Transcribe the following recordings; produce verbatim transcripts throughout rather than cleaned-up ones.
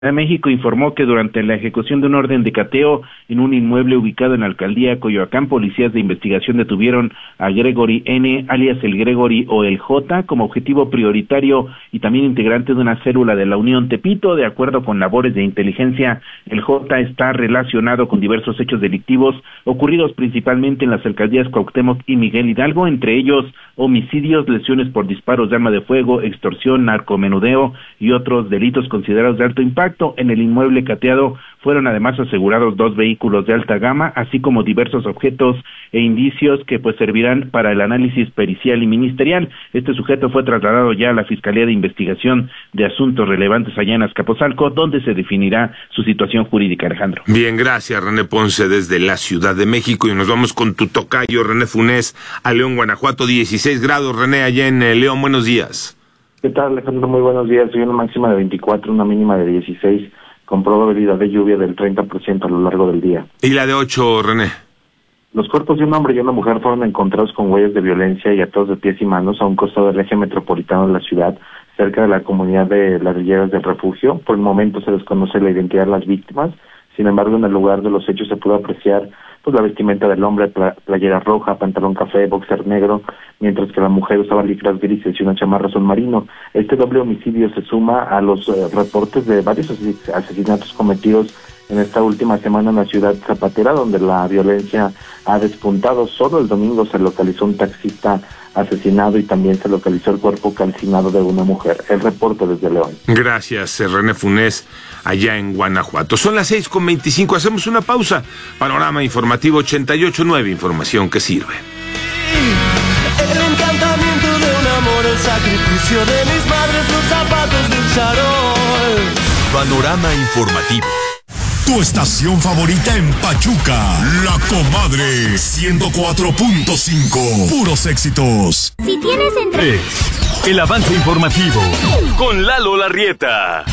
de México informó que durante la ejecución de un orden de cateo en un inmueble ubicado en la alcaldía Coyoacán, policías de investigación detuvieron a Gregory N., alias el Gregory o el J, como objetivo prioritario y también integrante de una célula de la Unión Tepito. De acuerdo con labores de inteligencia, el J está relacionado con diversos hechos delictivos ocurridos principalmente en las alcaldías Cuauhtémoc y Miguel Hidalgo, entre ellos homicidios, lesiones por disparos de arma de fuego, extorsión, narcomenudeo y otros delitos considerados de alto impacto. En el inmueble cateado fueron además asegurados dos vehículos de alta gama, así como diversos objetos e indicios que pues servirán para el análisis pericial y ministerial. Este sujeto fue trasladado ya a la Fiscalía de Investigación de Asuntos Relevantes allá en Azcapotzalco, donde se definirá su situación jurídica, Alejandro. Bien, gracias, René Ponce, desde la Ciudad de México, y nos vamos con tu tocayo, René Funes, a León, Guanajuato. Dieciséis grados, René, allá en eh, León. Buenos días. ¿Qué tal, Alejandro? Muy buenos días. Hoy una máxima de veinticuatro, una mínima de dieciséis, con probabilidad de lluvia del treinta por ciento a lo largo del día. ¿Y la de ocho, René? Los cuerpos de un hombre y una mujer fueron encontrados con huellas de violencia y atados de pies y manos a un costado del eje metropolitano de la ciudad, cerca de la comunidad de las Villeras del Refugio. Por el momento se desconoce la identidad de las víctimas. Sin embargo, en el lugar de los hechos se pudo apreciar pues la vestimenta del hombre, pla- playera roja, pantalón café, boxer negro, mientras que la mujer usaba licras grises y una chamarra azul marino. Este doble homicidio se suma a los eh, reportes de varios ases- asesinatos cometidos en esta última semana en la ciudad zapatera, donde la violencia ha despuntado. Solo el domingo se localizó un taxista asesinado y también se localizó el cuerpo calcinado de una mujer. El reporte desde León. Gracias, René Funes, allá en Guanajuato. Son las seis con veinticinco, hacemos una pausa. Panorama Informativo ochenta y ocho punto nueve, información que sirve. El encantamiento de un amor, el sacrificio de mis madres, los zapatos del charol. Panorama Informativo. Tu estación favorita en Pachuca, La Comadre, ciento cuatro punto cinco. Puros éxitos. Si tienes entre... El avance informativo con Lalo Larrieta.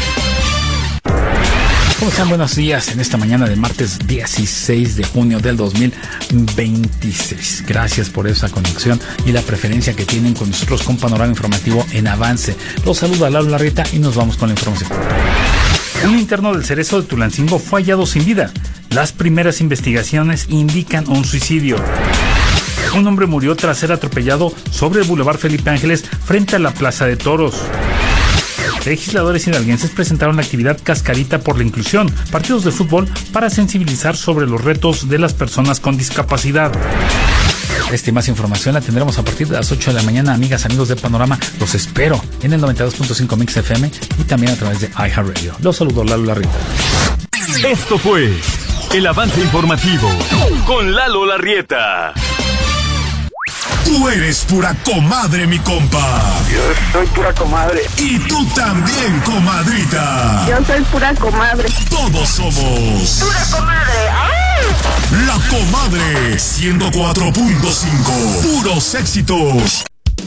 ¿Cómo están? Buenos días en esta mañana de martes dieciséis de junio del dos mil veintiséis. Gracias por esa conexión y la preferencia que tienen con nosotros con Panorama Informativo en Avance. Los saluda Lalo Larrieta y nos vamos con la información. Un interno del Cerezo de Tulancingo fue hallado sin vida. Las primeras investigaciones indican un suicidio. Un hombre murió tras ser atropellado sobre el Boulevard Felipe Ángeles frente a la Plaza de Toros. Legisladores hidalguenses presentaron la actividad Cascarita por la Inclusión, partidos de fútbol para sensibilizar sobre los retos de las personas con discapacidad. Esta y más información la tendremos a partir de las ocho de la mañana, amigas, amigos de Panorama. Los espero en el noventa y dos punto cinco Mix F M y también a través de iHeartRadio. Los saludo, Lalo Larrieta. Esto fue el avance informativo con Lalo Larrieta. Tú eres pura comadre, mi compa. Yo soy pura comadre. Y tú también, comadrita. Yo soy pura comadre. Todos somos Pura comadre. ¡Ah! La Comadre ciento cuatro punto cinco. Puros éxitos.